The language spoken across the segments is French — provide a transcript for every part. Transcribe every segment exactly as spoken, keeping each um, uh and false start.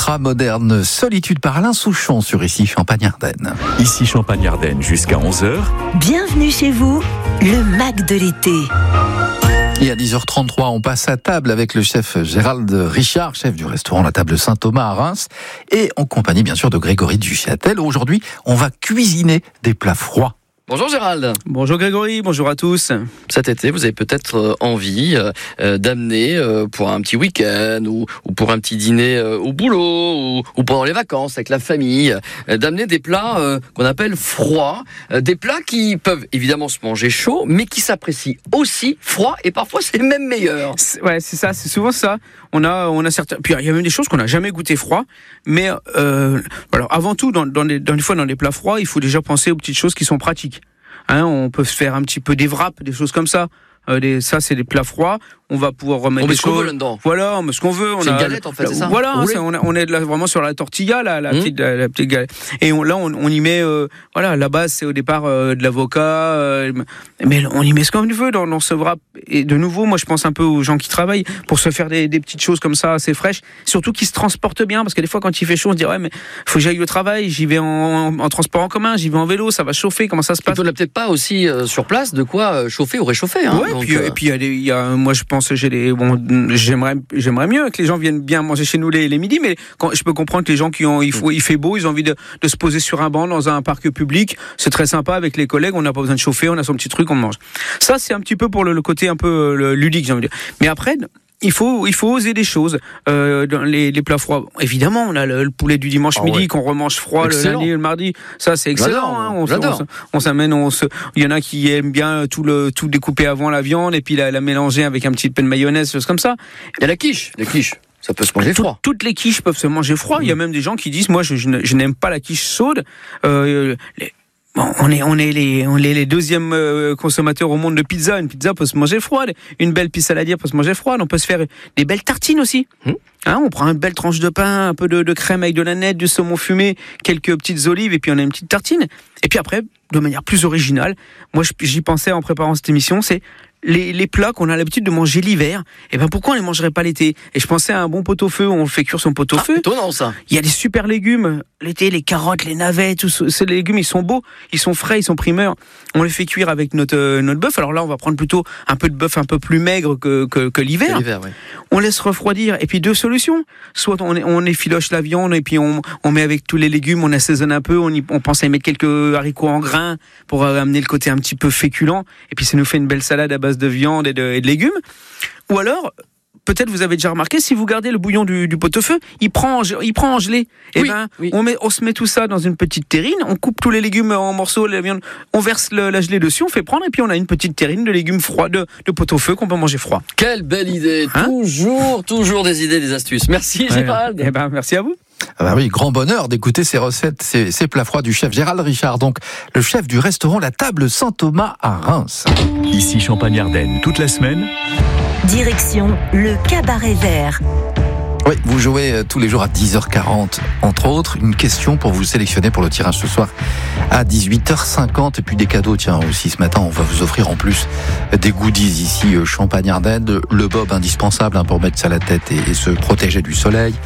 ultra-moderne Solitude par Alain Souchon sur Ici Champagne-Ardenne. Ici Champagne-Ardenne jusqu'à onze heures. Bienvenue chez vous, le Mac de l'été. Et à dix heures trente-trois, on passe à table avec le chef Gérald Richard, chef du restaurant La Table Saint-Thomas à Reims, et en compagnie bien sûr de Grégory Duchâtel. Aujourd'hui, on va cuisiner des plats froids. Bonjour Gérald. Bonjour Grégory, bonjour à tous. Cet été, vous avez peut-être envie euh, d'amener euh, pour un petit week-end ou, ou pour un petit dîner euh, au boulot ou, ou pendant les vacances avec la famille, euh, d'amener des plats euh, qu'on appelle froids, euh, des plats qui peuvent évidemment se manger chaud, mais qui s'apprécient aussi froid et parfois c'est même meilleur. C'est, ouais, c'est ça, c'est souvent ça. On a, on a certains. Puis il y a même des choses qu'on n'a jamais goûté froid, mais euh, alors avant tout, dans, dans, les, dans les fois dans les plats froids, il faut déjà penser aux petites choses qui sont pratiques. Hein, on peut se faire un petit peu des wraps, des choses comme ça. Euh, des, ça, c'est des plats froids. On va pouvoir remettre on met des ce qu'on choses. veut là-dedans. Voilà, on met ce qu'on veut. On c'est a, une galette en fait, c'est ça. Voilà, hein, c'est, on, a, on est là, vraiment sur la tortilla, là, la, mmh. petite, la, la petite galette. Et on, là, on, on y met, euh, voilà, la base, c'est au départ euh, de l'avocat, euh, mais on y met ce qu'on veut dans, dans ce wrap. Et de nouveau, moi, je pense un peu aux gens qui travaillent pour se faire des, des petites choses comme ça, assez fraîches, surtout qui se transportent bien, parce que des fois, quand il fait chaud, on se dit ouais, mais faut que j'aille au travail, j'y vais en, en, en transport en commun, j'y vais en vélo, ça va chauffer, comment ça se passe? On n'a peut-être pas aussi euh, sur place de quoi chauffer ou réchauffer. Hein, ouais, donc, puis, euh... et puis il y a, des, il y a, moi, je pense, j'ai des, bon, j'aimerais, j'aimerais mieux que les gens viennent bien manger chez nous les, les midis, mais quand, je peux comprendre que les gens qui ont, il faut, il fait beau, ils ont envie de, de se poser sur un banc dans un parc public, c'est très sympa avec les collègues, on n'a pas besoin de chauffer, on a son petit truc, on mange. Ça, c'est un petit peu pour le, le côté un peu le, ludique, j'ai envie de dire. Mais après, il faut, il faut oser des choses. Euh, dans les, les plats froids, évidemment, on a le, le poulet du dimanche oh, midi ouais. qu'on remange froid excellent. le lundi et le mardi. Ça, c'est excellent. J'adore, hein. on, j'adore. On, on s'amène, on se, il y en a qui aiment bien tout le, tout découper avant la viande et puis la, la mélanger avec un petit peu de mayonnaise, choses comme ça. Il y a la quiche, la quiche. Ça peut se manger froid. Toutes les quiches peuvent se manger froid. Mmh. Il y a même des gens qui disent, moi, je, je, je n'aime pas la quiche chaude. Euh, les, Bon, on est, on est les, on est les deuxièmes euh, consommateurs au monde de pizza. Une pizza peut se manger froide. Une belle pizza saladière peut se manger froide. On peut se faire des belles tartines aussi. Mmh. Hein, on prend une belle tranche de pain, un peu de, de crème avec de la nette, du saumon fumé, quelques petites olives et puis on a une petite tartine. Et puis après, de manière plus originale, moi j'y pensais en préparant cette émission, c'est les, les plats qu'on a l'habitude de manger l'hiver. Et ben pourquoi on les mangerait pas l'été? Et je pensais à un bon pot-au-feu, on le fait cuire son pot-au-feu. Ah, étonnant ça. Il y a des super légumes l'été, les carottes, les navets, tous ces légumes, ils sont beaux, ils sont frais, ils sont primeurs. On les fait cuire avec notre euh, notre bœuf. Alors là, on va prendre plutôt un peu de bœuf un peu plus maigre que que, que l'hiver. Que l'hiver ouais. On laisse refroidir. Et puis deux solutions. Soit on, on effiloche la viande et puis on, on met avec tous les légumes, on assaisonne un peu, on, y, on pense à y mettre quelques haricots en grains pour euh, amener le côté un petit peu féculent. Et puis ça nous fait une belle salade à base de viande et de, et de légumes. Ou alors, peut-être vous avez déjà remarqué, si vous gardez le bouillon du, du pot-au-feu, il prend, il prend en gelée. Et oui, ben, oui. on met, on se met tout ça dans une petite terrine, on coupe tous les légumes en morceaux, la viande, on verse le, la gelée dessus, on fait prendre et puis on a une petite terrine de légumes froids, de, de pot-au-feu qu'on peut manger froid. Quelle belle idée. Hein? Toujours, toujours des idées, des astuces. Merci ouais. Gérald. Eh ben, merci à vous. Ah bah oui, grand bonheur d'écouter ces recettes, ces, ces plats froids du chef Gérald Richard, donc le chef du restaurant La Table Saint-Thomas à Reims. Ici Champagne-Ardenne, toute la semaine. Direction le Cabaret Vert. Oui, vous jouez tous les jours à dix heures quarante, entre autres. Une question pour vous sélectionner pour le tirage ce soir à dix-huit heures cinquante. Et puis des cadeaux, tiens, aussi ce matin, on va vous offrir en plus des goodies ici, Champagne-Ardenne. Le bob indispensable hein, pour mettre ça à la tête et, et se protéger du soleil.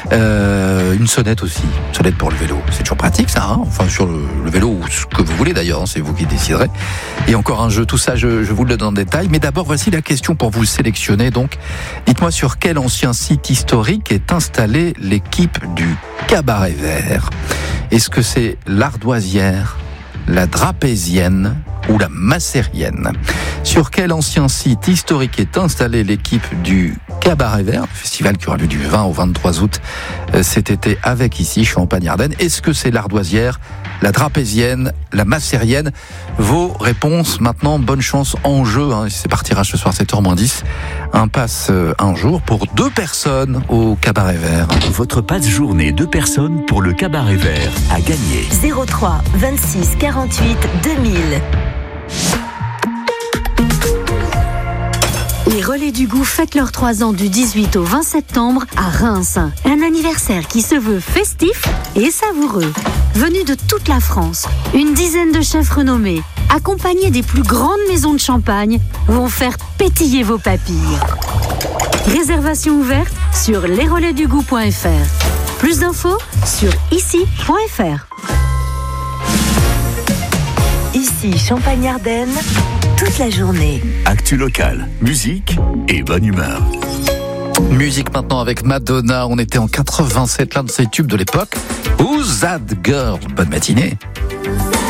Euh, une sonnette aussi, une sonnette pour le vélo. C'est toujours pratique ça, hein, enfin sur le, le vélo ou ce que vous voulez d'ailleurs, hein, c'est vous qui déciderez. Et encore un jeu, tout ça, je, je vous le donne en détail. Mais d'abord, voici la question pour vous sélectionner. Donc, dites-moi sur quel ancien site historique est installée l'équipe du Cabaret Vert. Est-ce que c'est l'Ardoisière, la Drapézienne ou la Macérienne? Sur quel ancien site historique est installée l'équipe du Cabaret Vert, festival qui aura lieu du vingt au vingt-trois août cet été avec ici Champagne-Ardenne? Est-ce que c'est l'Ardoisière, la Drapézienne, la Macérienne? Vos réponses maintenant, bonne chance en jeu, hein. C'est parti ce soir sept heures moins dix. Un passe un jour pour deux personnes au Cabaret Vert. Votre passe journée deux personnes pour le Cabaret Vert à gagner. zéro trois vingt-six quarante-huit deux mille. Les Relais du Goût fêtent leurs trois ans du dix-huit au vingt septembre à Reims. Un anniversaire qui se veut festif et savoureux. Venus de toute la France, une dizaine de chefs renommés, accompagnés des plus grandes maisons de champagne, vont faire pétiller vos papilles. Réservation ouverte sur les relais du goût point f r. Plus d'infos sur ici point f r. Ici, Champagne-Ardenne, toute la journée. Actu locale, musique et bonne humeur. Musique maintenant avec Madonna. On était en quatre-vingt-sept, l'un de ses tubes de l'époque. Who's That Girl? Bonne matinée.